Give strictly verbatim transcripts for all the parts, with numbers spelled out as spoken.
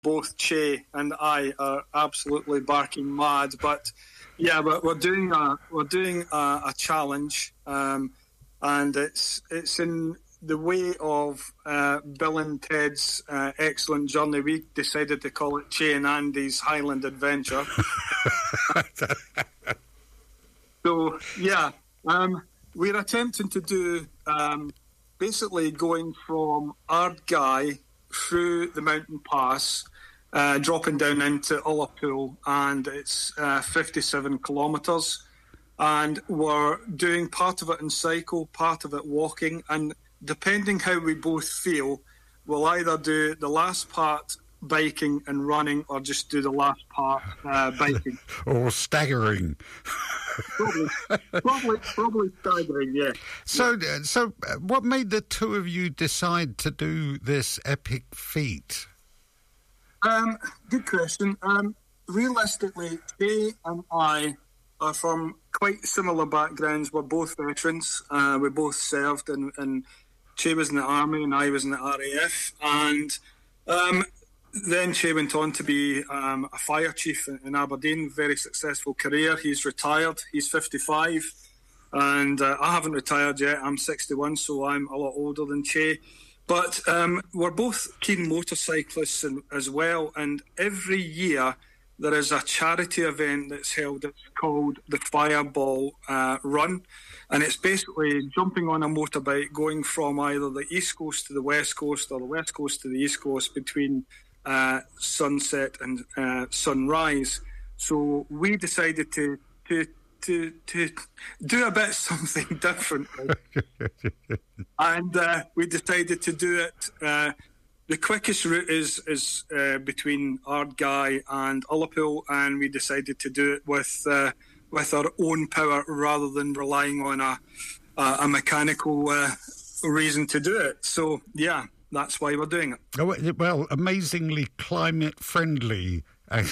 both Che and I are absolutely barking mad. But yeah, we're, we're doing a we're doing a, a challenge, um, and it's it's in the way of uh, Bill and Ted's uh, Excellent Journey. We decided to call it Che and Andy's Highland Adventure. So yeah, um, we're attempting to do um, basically going from Ardguy through the mountain pass, uh, dropping down into Ullapool, and it's uh, fifty-seven kilometres. And we're doing part of it in cycle, part of it walking, and depending how we both feel, we'll either do the last part biking and running, or just do the last part uh, biking. Or staggering. Probably, probably, probably staggering, yeah. So, uh, so uh, what made the two of you decide to do this epic feat? Um, good question. Um, realistically, Che and I are from quite similar backgrounds. We're both veterans. Uh, we both served, and, and Che was in the Army and I was in the R A F. And um, then Che went on to be um, a fire chief in, in Aberdeen, very successful career. He's retired. He's fifty-five. And uh, I haven't retired yet. I'm sixty-one, so I'm a lot older than Che. But um, we're both keen motorcyclists and, as well. And every year there is a charity event that's held. It's called the Fireball uh, Run. And it's basically jumping on a motorbike, going from either the East Coast to the West Coast or the West Coast to the East Coast between uh, sunset and uh, sunrise. So we decided to to to, to do a bit something different. And uh, we decided to do it. Uh, the quickest route is, is uh, between Ardguy and Ullapool, and we decided to do it with... Uh, with our own power rather than relying on a a, a mechanical uh, reason to do it. So, yeah, that's why we're doing it. Oh, well, amazingly climate-friendly. yeah.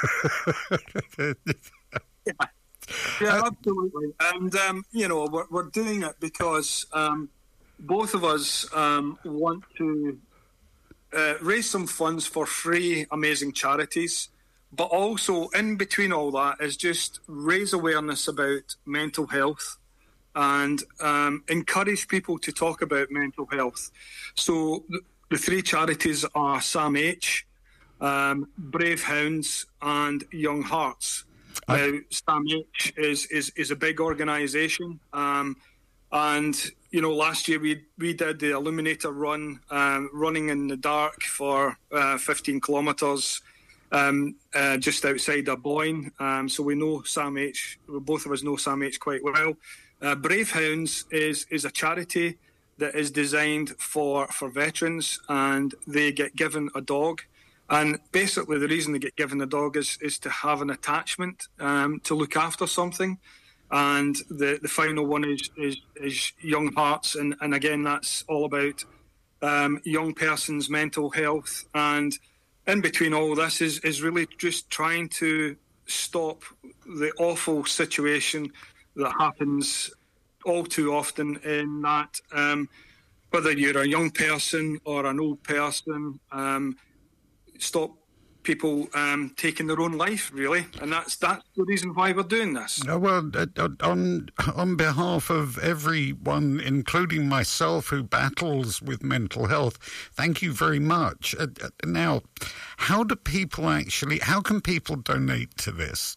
yeah, absolutely. And, um, you know, we're, we're doing it because um, both of us um, want to uh, raise some funds for three amazing charities. But also, in between all that, is just raise awareness about mental health and um, encourage people to talk about mental health. So th- the three charities are Sam H, um, Brave Hounds, and Young Hearts. I... Now, Sam H is, is, is a big organisation. Um, and, you know, last year we, we did the Illuminator Run, um, running in the dark for uh, fifteen kilometres. Um, uh, just outside of Boyne, um, so we know Sam H. Both of us know Sam H. quite well. Uh, Brave Hounds is is a charity that is designed for, for veterans, and they get given a dog. And basically, the reason they get given a dog is is to have an attachment, um, to look after something. And the, the final one is is, is Young Hearts, and, and again, that's all about um, young person's mental health. And in between all this is, is really just trying to stop the awful situation that happens all too often, in that um, whether you're a young person or an old person, um, stop people um, taking their own life, really. And that's that's the reason why we're doing this. Oh, well, uh, on on behalf of everyone, including myself, who battles with mental health, thank you very much. Uh, uh, now, how do people actually, how can people donate to this?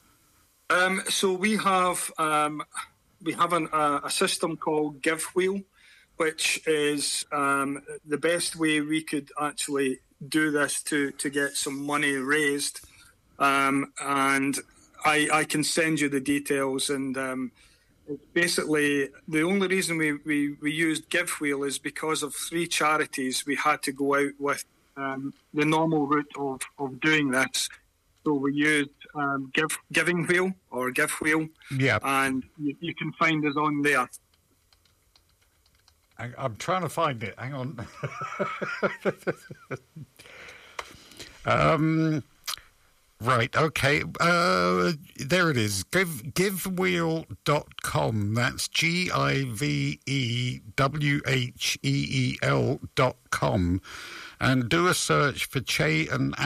Um, so we have um, we have an, uh, a system called GiveWheel, which is um, the best way we could actually do this to, to get some money raised. Um, and I, I can send you the details. And um, it's basically, the only reason we, we, we used GiveWheel is because of three charities. We had to go out with um, the normal route of, of doing this. So we used um, Give, Giving Wheel or GiveWheel. Yeah. And you, you can find us on there. I, I'm trying to find it. Hang on. um, right, okay. Uh, there it is. Give, givewheel dot com. That's G I V E W H E E L dot com. and do a search for Che and